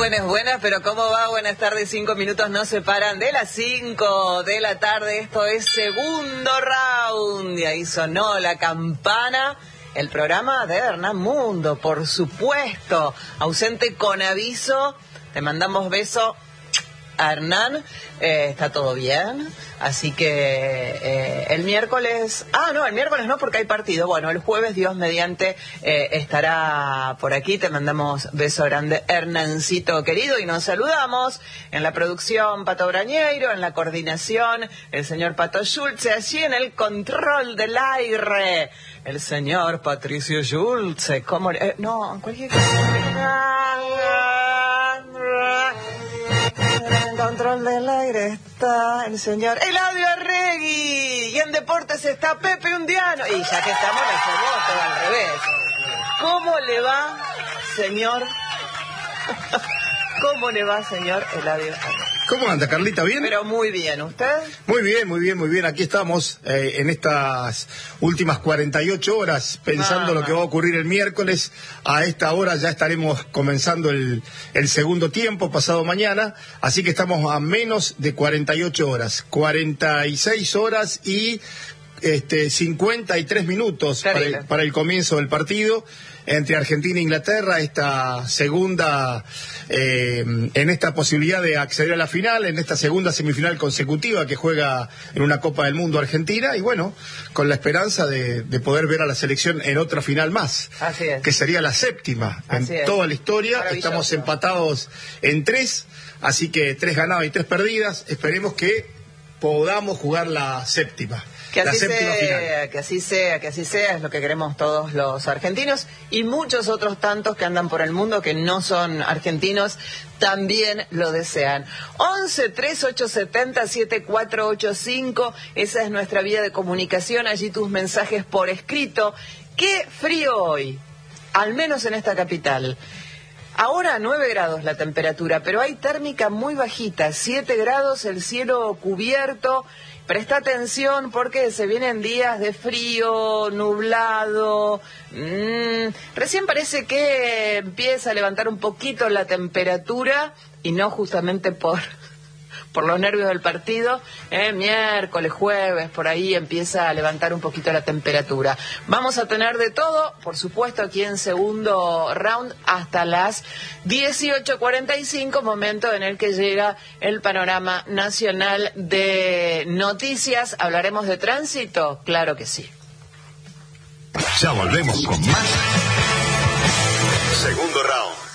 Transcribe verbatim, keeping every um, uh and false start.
Buenas, buenas, pero ¿cómo va? Buenas tardes, cinco minutos nos separan de las cinco de la tarde. Esto es Segundo Round y ahí sonó la campana. El programa de Hernán Mundo, por supuesto, ausente con aviso. Te mandamos beso a Hernán, eh, está todo bien, así que eh, el miércoles, ah no, el miércoles no porque hay partido, bueno, el jueves Dios mediante eh, estará por aquí, te mandamos beso grande Hernancito querido y nos saludamos en la producción Pato Brañeiro, en la coordinación el señor Pato Schulze, allí en el control del aire, el señor Patricio Schulze, ¿cómo? Eh, no, cualquier en control del aire está el señor Eladio Arregui y en deportes está Pepe Undiano y ya que estamos le hacemos todo al revés. ¿Cómo le va, señor? ¿Cómo le va, señor Eladio Arregui? ¿Cómo anda, Carlita? ¿Bien? Pero muy bien, ¿usted? Muy bien, muy bien, muy bien. Aquí estamos eh, en estas últimas cuarenta y ocho horas pensando ah, lo que va a ocurrir el miércoles. A esta hora ya estaremos comenzando el, el segundo tiempo, pasado mañana. Así que estamos a menos de cuarenta y ocho horas. cuarenta y seis horas y este, cincuenta y tres minutos para el, para el comienzo del partido entre Argentina e Inglaterra, esta segunda, eh, en esta posibilidad de acceder a la final, en esta segunda semifinal consecutiva que juega en una Copa del Mundo Argentina, y bueno, con la esperanza de, de poder ver a la selección en otra final más, así es, que sería la séptima así en es, toda la historia. Estamos empatados en tres, así que tres ganadas y tres perdidas. Esperemos que podamos jugar la séptima. Que así sea, que así sea, que así sea, es lo que queremos todos los argentinos y muchos otros tantos que andan por el mundo que no son argentinos también lo desean. once, tres, ocho, setenta, siete, cuatro, ocho, cinco, esa es nuestra vía de comunicación, allí tus mensajes por escrito. ¡Qué frío hoy! Al menos en esta capital. Ahora nueve grados la temperatura, pero hay térmica muy bajita, siete grados, el cielo cubierto. Presta atención porque se vienen días de frío, nublado. Mm, recién parece que empieza a levantar un poquito la temperatura y no justamente por... por los nervios del partido, eh, miércoles, jueves, por ahí empieza a levantar un poquito la temperatura. Vamos a tener de todo, por supuesto, aquí en Segundo Round hasta las dieciocho cuarenta y cinco, momento en el que llega el panorama nacional de noticias. ¿Hablaremos de tránsito? Claro que sí. Ya volvemos con más Segundo Round.